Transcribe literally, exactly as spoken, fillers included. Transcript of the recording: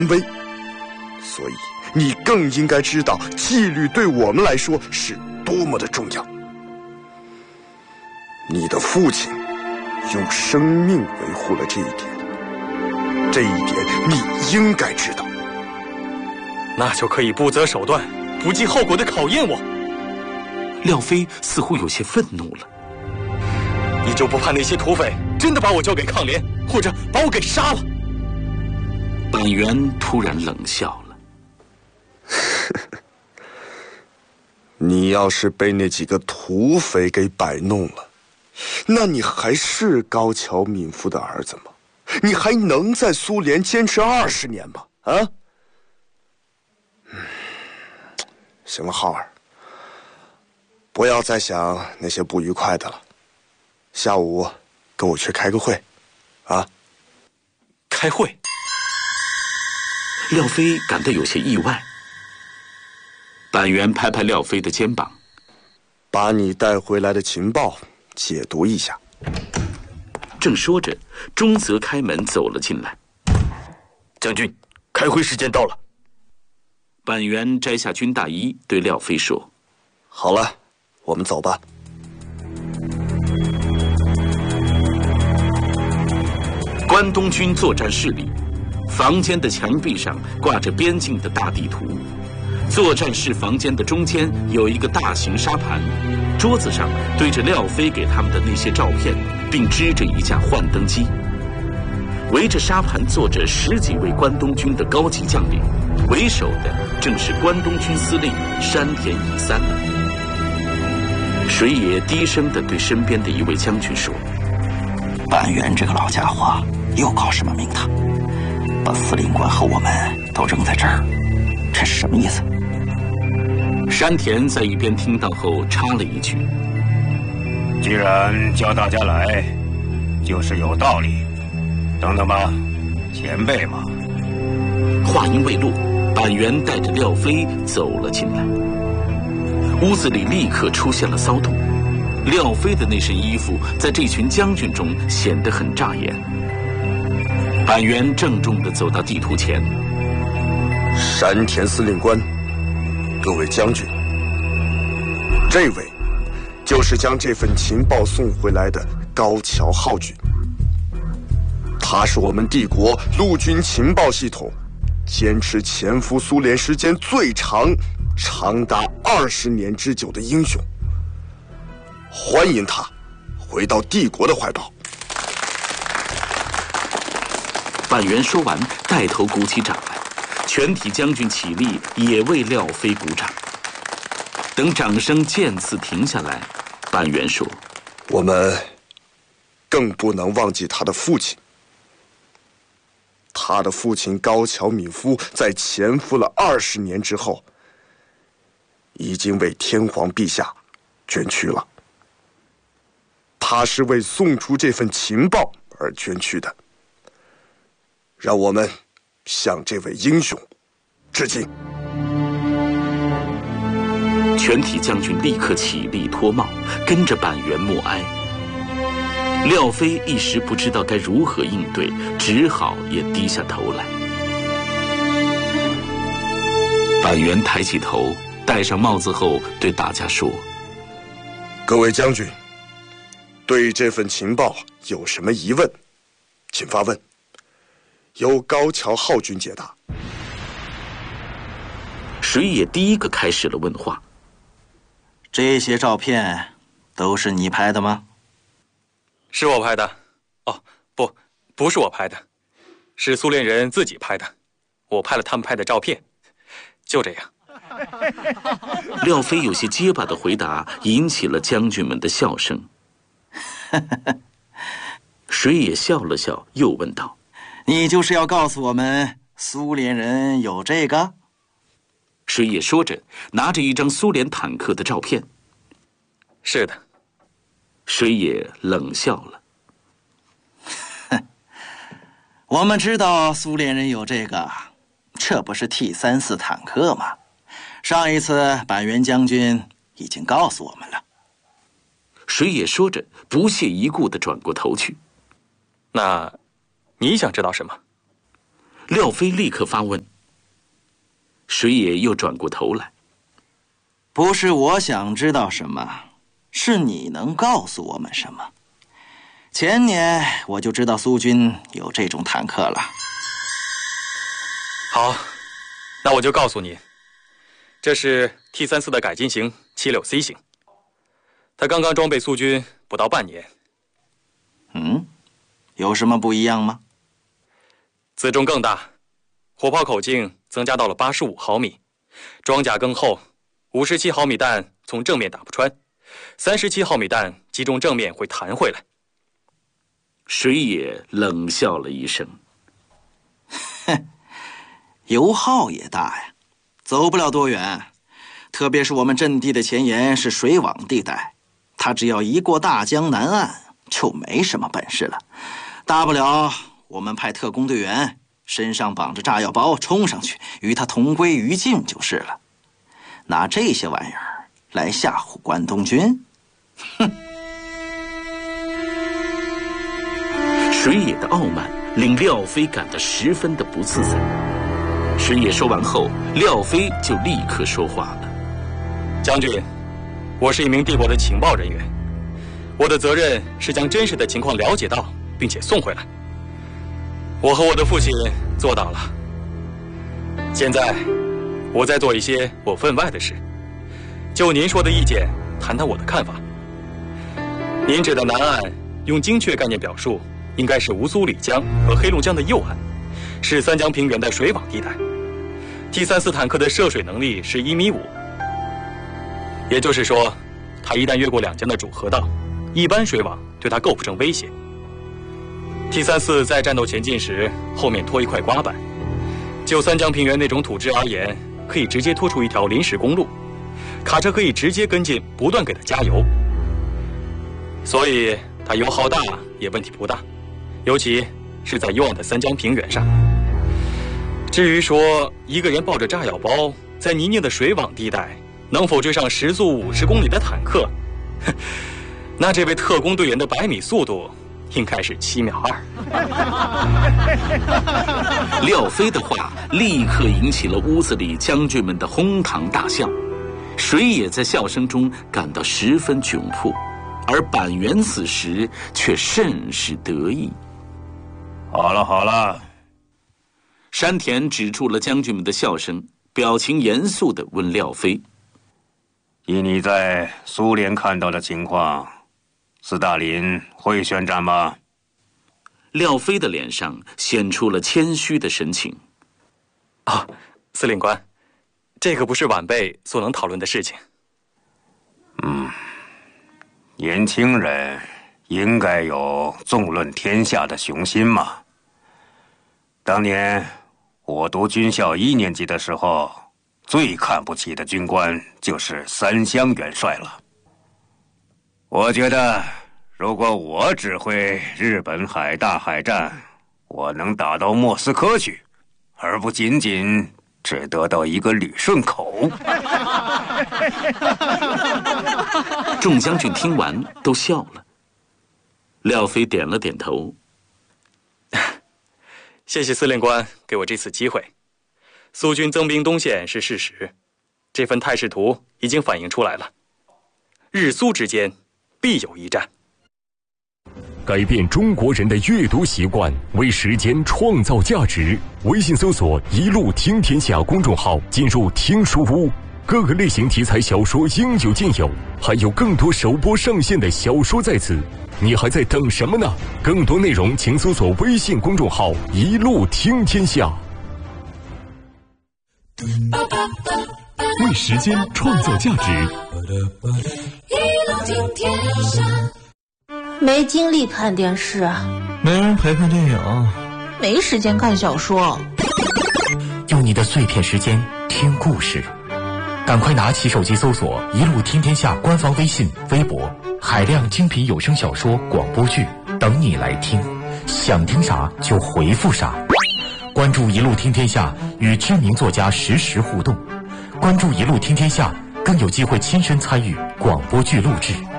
威，所以你更应该知道纪律对我们来说是多么的重要。你的父亲用生命维护了这一点，这一点你应该知道。 那就可以不择手段、不计后果地考验我。 廖飞似乎有些愤怒了。 你就不怕那些土匪真的把我交给抗联，或者把我给杀了？ 板垣突然冷笑了。 你要是被那几个土匪给摆弄了，那你还是高桥敏夫的儿子吗？你还能在苏联坚持二十年吗？啊？行了，浩儿，不要再想那些不愉快的了。下午跟我去开个会，啊？ 开会？ 廖飞感到有些意外。板垣拍拍廖飞的肩膀， 把你带回来的情报解读一下。 正说着，中泽开门走了进来。 将军，开会时间到了。 板垣摘下军大衣，对廖飞说：“ 好了，我们走吧。” 关东军作战室里，房间的墙壁上挂着边境的大地图。作战室房间的中间有一个大型沙盘，桌子上堆着廖飞给他们的那些照片，并支着一架幻灯机。围着沙盘坐着十几位关东军的高级将领，为首的正是关东军司令山田乙三。水野低声地对身边的一位将军说：“ 板垣这个老家伙又搞什么名堂？把司令官和我们都扔在这儿，这是什么意思？” 山田在一边听到后插了一句：“ 既然叫大家来，就是有道理。等等吧，前辈嘛。” 话音未落，板垣带着廖飞走了进来。屋子里立刻出现了骚动。廖飞的那身衣服在这群将军中显得很扎眼。板垣郑重地走到地图前：“ 山田司令官，各位将军，这位就是将这份情报送回来的高桥浩君。他是我们帝国陆军情报系统坚持潜伏苏联时间最长、长达二十年之久的英雄。欢迎他回到帝国的怀抱。” 板垣说完，带头鼓起掌来，全体将军起立，也为廖飞鼓掌。等掌声渐次停下来，板垣说：“ 我们更不能忘记他的父亲。他的父亲高桥敏夫在潜伏了二十年之后，已经为天皇陛下捐躯了。他是为送出这份情报而捐躯的。让我们向这位英雄致敬。” 全体将军立刻起立脱帽，跟着板垣默哀。廖飞一时不知道该如何应对，只好也低下头来。板垣抬起头，戴上帽子后对大家说：“ 各位将军，对这份情报有什么疑问，请发问，由高桥浩君解答。” 水野第一个开始了问话：“ 这些照片都是你拍的吗？”“ 是我拍的。哦，不，不是我拍的，是苏联人自己拍的。我拍了他们拍的照片，就这样。” 廖飞有些结巴的回答引起了将军们的笑声。水野笑了笑，又问道：“ 你就是要告诉我们苏联人有这个？” 水野说着，拿着一张苏联坦克的照片。 “是的。” 水野冷笑了。 哼，我们知道苏联人有这个，这不是 T 三十四坦克吗？上一次板垣将军已经告诉我们了。 水野说着，不屑一顾地转过头去。 “那你想知道什么？” 廖飞立刻发问。水野又转过头来。 不是我想知道什么，是你能告诉我们什么？前年我就知道苏军有这种坦克了。 好，那我就告诉你，这是 T 三四的改进型七六 C 型，它刚刚装备苏军不到半年。 嗯，有什么不一样吗？ 自重更大，火炮口径增加到了八十五毫米，装甲更厚，五十七毫米弹从正面打不穿，三十七毫米弹击中正面会弹回来。 水野冷笑了一声， 哼，油耗也大呀，走不了多远。特别是我们阵地的前沿是水网地带，他只要一过大江南岸，就没什么本事了。大不了我们派特工队员身上绑着炸药包冲上去，与他同归于尽就是了。拿这些玩意儿来吓唬关东军，哼！ 水野的傲慢令廖飞感到十分的不自在。水野说完后，廖飞就立刻说话了：“ 将军，我是一名帝国的情报人员，我的责任是将真实的情况了解到，并且送回来。我和我的父亲做到了。现在，我在做一些我分外的事，就您说的意见谈谈我的看法。您指的南岸，用精确概念表述，应该是乌苏里江和黑龙江的右岸，是三江平原的水网地带。T 三四坦克的涉水能力是一米五，也就是说，它一旦越过两江的主河道，一般水网对它构不成威胁。T 三四在战斗前进时，后面拖一块刮板，就三江平原那种土质而言，可以直接拖出一条临时公路，卡车可以直接跟进，不断给它加油。所以它油耗大也问题不大，尤其是在幽暗的三江平原上。至于说一个人抱着炸药包在泥泞的水网地带能否追上时速五十公里的坦克，那这位特工队员的百米速度应该是七秒二。 廖飞的话立刻引起了屋子里将军们的哄堂大笑，水野在笑声中感到十分窘迫，而板垣此时却甚是得意。 好了好了， 山田止住了将军们的笑声，表情严肃地问廖飞：“ 以你在苏联看到的情况，斯大林会宣战吗？” 廖飞的脸上显出了谦虚的神情。 哦，司令官，这个不是晚辈所能讨论的事情。 嗯，年轻人应该有纵论天下的雄心嘛。当年我读军校一年级的时候，最看不起的军官就是三乡元帅了。我觉得如果我指挥日本海大海战，我能打到莫斯科去，而不仅仅只得到一个旅顺口。 众将军听完都笑了。廖飞点了点头。 谢谢司令官给我这次机会。苏军增兵东线是事实，这份态势图已经反映出来了。日苏之间必有一战。 改变中国人的阅读习惯，为时间创造价值。微信搜索“一路听天下”公众号，进入听书屋，各个类型题材小说应有尽有，还有更多首播上线的小说在此。你还在等什么呢？更多内容请搜索微信公众号“一路听天下”。为时间创造价值。 一路听天下。没精力看电视， 没人陪看电影， 没时间看小说。 用你的碎片时间听故事，赶快拿起手机搜索“一路听天下”官方微信、微博，海量精品有声小说、广播剧等你来听，想听啥就回复啥。关注“一路听天下”，与知名作家实时互动。关注“一路听天下”，更有机会亲身参与广播剧录制。